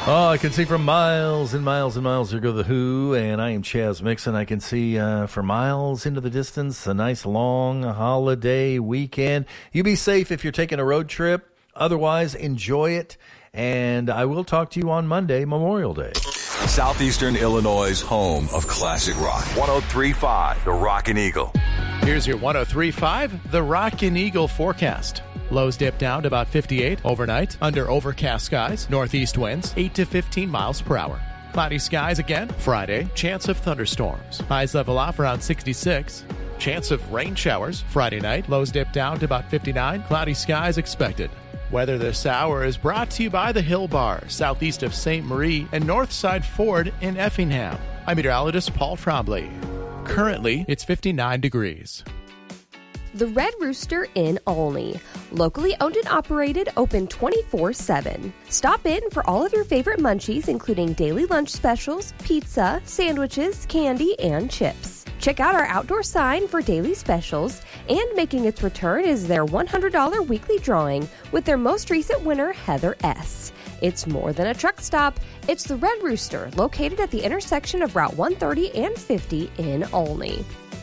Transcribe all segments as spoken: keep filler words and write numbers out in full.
Oh, I can see for miles and miles and miles. There go the Who, and I am Chaz Mixon. I can see uh, for miles into the distance a nice long holiday weekend. You be safe if you're taking a road trip. Otherwise, enjoy it. And I will talk to you on Monday, Memorial Day. Southeastern Illinois' home of classic rock. one oh three point five, The Rockin' Eagle. Here's your one oh three point five, The Rockin' Eagle forecast. Lows dip down to about fifty-eight overnight under overcast skies. Northeast winds eight to fifteen miles per hour. Cloudy skies again Friday. Chance of thunderstorms. Highs level off around sixty-six. Chance of rain showers Friday night. Lows dip down to about fifty-nine. Cloudy skies expected. Weather this hour is brought to you by the Hill Bar, southeast of Saint Marie and Northside Ford in Effingham. I'm meteorologist Paul Trombley. Currently, it's fifty-nine degrees. The Red Rooster in Olney. Locally owned and operated, open twenty-four seven. Stop in for all of your favorite munchies, including daily lunch specials, pizza, sandwiches, candy, and chips. Check out our outdoor sign for daily specials, and making its return is their one hundred dollars weekly drawing with their most recent winner, Heather S. It's more than a truck stop. It's the Red Rooster, located at the intersection of Route one thirty and fifty in Olney.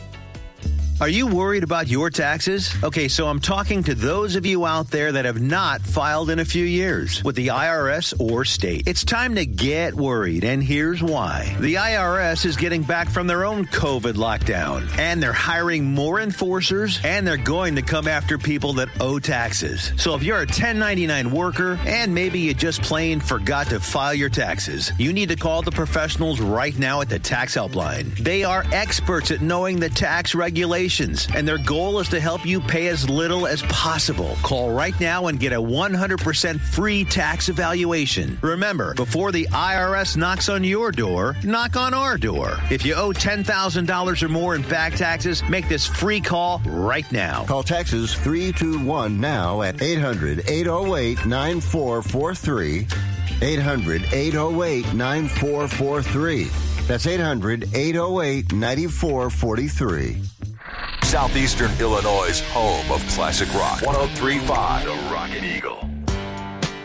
Are you worried about your taxes? Okay, so I'm talking to those of you out there that have not filed in a few years with the I R S or state. It's time to get worried, and here's why. The I R S is getting back from their own COVID lockdown, and they're hiring more enforcers, and they're going to come after people that owe taxes. So if you're a ten ninety-nine worker, and maybe you just plain forgot to file your taxes, you need to call the professionals right now at the Tax Helpline. They are experts at knowing the tax regulations, and their goal is to help you pay as little as possible. Call right now and get a one hundred percent free tax evaluation. Remember, before the I R S knocks on your door, knock on our door. If you owe ten thousand dollars or more in back taxes, make this free call right now. Call Taxes three two one now at eight hundred, eight oh eight, nine four four three. eight hundred, eight oh eight, nine four four three. That's eight hundred, eight oh eight, nine four four three. Southeastern Illinois' home of classic rock. one oh three point five, The Rockin' Eagle.